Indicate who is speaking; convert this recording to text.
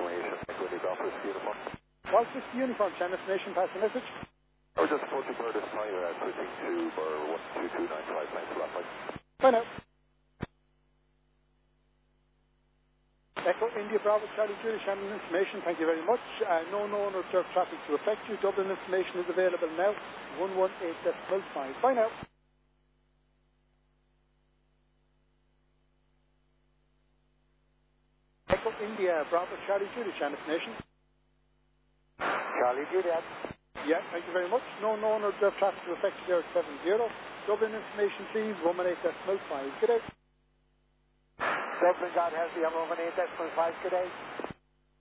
Speaker 1: information. Echo India Golf Whiskey Uniform.
Speaker 2: Golf Whiskey Uniform, channel information, pass the message.
Speaker 1: I was just approaching for this time, switching to bar 12295. Thanks a lot, Mike.
Speaker 2: Bye now. Echo India Bravo Charlie Julie, channel information, thank you very much. No known or observed traffic to affect you. Dublin information is available now. 118.5. Bye now. Echo India Bravo Charlie Julie, channel information.
Speaker 1: Charlie Juliet.
Speaker 2: Yeah, thank you very much. No known or observed traffic to affect you. 070. Dublin information, please. 118.5. Good day.
Speaker 1: Dublin, God help you. I'm 118.5. Good day.